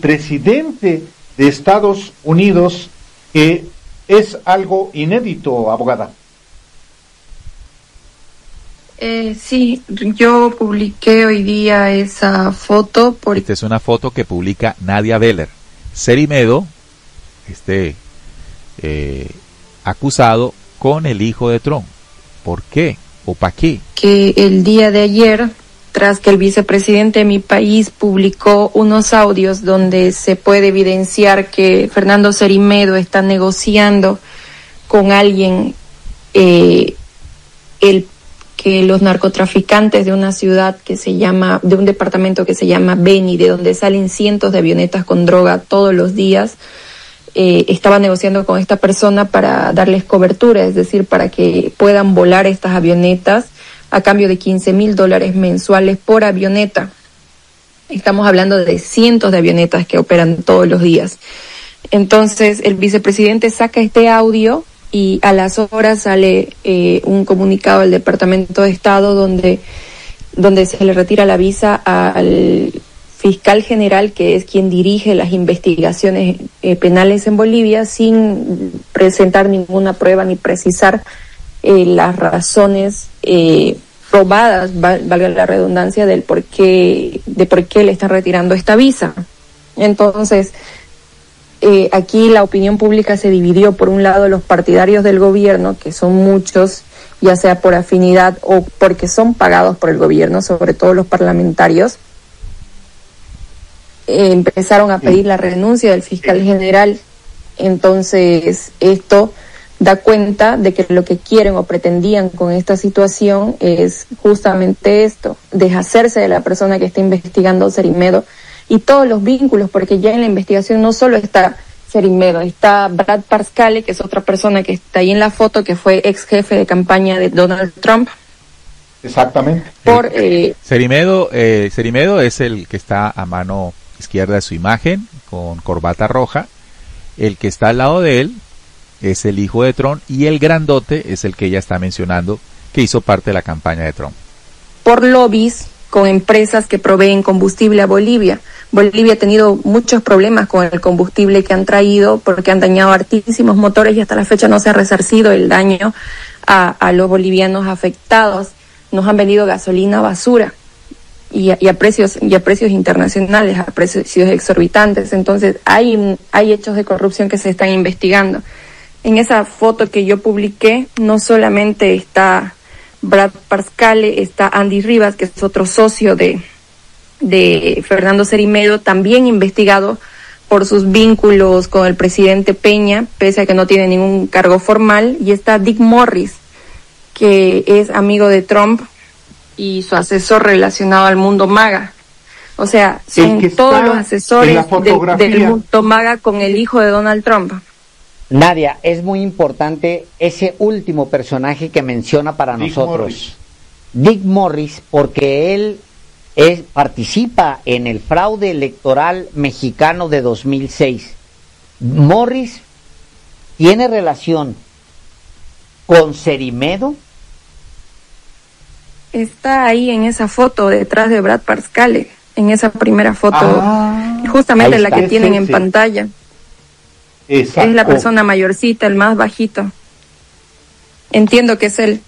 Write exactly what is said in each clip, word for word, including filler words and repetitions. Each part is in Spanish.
presidente de Estados Unidos, que es algo inédito, abogada. Eh, sí, yo publiqué hoy día esa foto porque... Esta es una foto que publica Nadia Beller. Cerimedo, este eh, acusado con el hijo de Trump. ¿Por qué? ¿O para qué? Que el día de ayer, tras que el vicepresidente de mi país publicó unos audios donde se puede evidenciar que Fernando Cerimedo está negociando con alguien eh, el que los narcotraficantes de una ciudad que se llama, de un departamento que se llama Beni, de donde salen cientos de avionetas con droga todos los días, eh, estaba negociando con esta persona para darles cobertura, es decir, para que puedan volar estas avionetas a cambio de quince mil dólares mensuales por avioneta. Estamos hablando de cientos de avionetas que operan todos los días. Entonces, el vicepresidente saca este audio y a las horas sale eh, un comunicado del Departamento de Estado donde, donde se le retira la visa al fiscal general, que es quien dirige las investigaciones eh, penales en Bolivia, sin presentar ninguna prueba ni precisar eh, las razones eh, probadas, val, valga la redundancia, del por qué, de por qué le están retirando esta visa. Entonces, Eh, aquí la opinión pública se dividió. Por un lado, los partidarios del gobierno, que son muchos, ya sea por afinidad o porque son pagados por el gobierno, sobre todo los parlamentarios, eh, empezaron a pedir la renuncia del fiscal general. Entonces, esto da cuenta de que lo que quieren o pretendían con esta situación es justamente esto, deshacerse de la persona que está investigando Cerimedo y todos los vínculos, porque ya en la investigación no solo está Cerimedo, está Brad Parscale, que es otra persona que está ahí en la foto, que fue ex jefe de campaña de Donald Trump. Exactamente. Por eh, Cerimedo, eh, Cerimedo es el que está a mano izquierda de su imagen, con corbata roja. El que está al lado de él es el hijo de Trump, y el grandote es el que ella está mencionando, que hizo parte de la campaña de Trump. Por lobbies con empresas que proveen combustible a Bolivia. Bolivia ha tenido muchos problemas con el combustible que han traído porque han dañado hartísimos motores y hasta la fecha no se ha resarcido el daño a, a los bolivianos afectados. Nos han vendido gasolina basura y a, y a precios y a precios internacionales, a precios exorbitantes. Entonces hay, hay hechos de corrupción que se están investigando. En esa foto que yo publiqué no solamente está Brad Parscale, está Andy Rivas, que es otro socio de, de Fernando Cerimedo, también investigado por sus vínculos con el presidente Peña, pese a que no tiene ningún cargo formal, y está Dick Morris, que es amigo de Trump y su asesor relacionado al mundo MAGA. O sea, son todos los asesores de, del mundo MAGA con el hijo de Donald Trump. Nadia, es muy importante ese último personaje que menciona para Dick nosotros, Morris. Dick Morris, porque él es, participa en el fraude electoral mexicano de dos mil seis. Morris tiene relación con Cerimedo. Está ahí en esa foto detrás de Brad Parscale, en esa primera foto, ah, justamente la que es tienen ese. en pantalla. Exacto. Es la persona mayorcita, el más bajito. Entiendo que es él.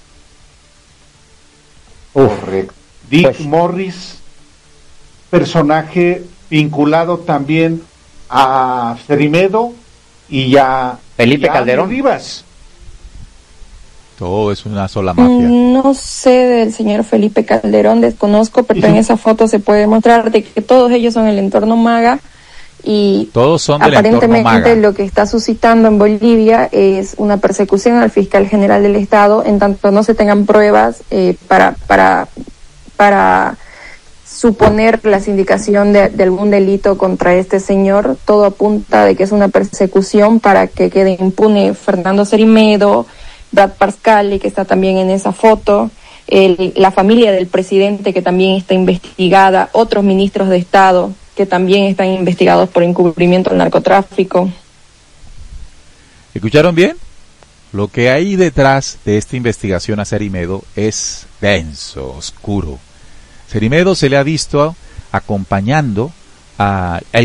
Correcto. Dick Pues, Morris, personaje vinculado también a Cerimedo y a Felipe y a Calderón. Andy Rivas. Todo es una sola mafia. No sé del señor Felipe Calderón, desconozco, pero Sí. en esa foto se puede mostrar de que todos ellos son el entorno MAGA y Todos son del entorno aparentemente MAGA. lo que está suscitando en Bolivia es una persecución al fiscal general del Estado, en tanto no se tengan pruebas eh, para para para suponer la sindicación de, de algún delito contra este señor. Todo apunta de que es una persecución para que quede impune Fernando Cerimedo, Brad Parscale, que está también en esa foto, el, la familia del presidente, que también está investigada, otros ministros de Estado que también están investigados por encubrimiento al narcotráfico. ¿Escucharon bien? Lo que hay detrás de esta investigación a Cerimedo es denso, oscuro. Cerimedo se le ha visto acompañando a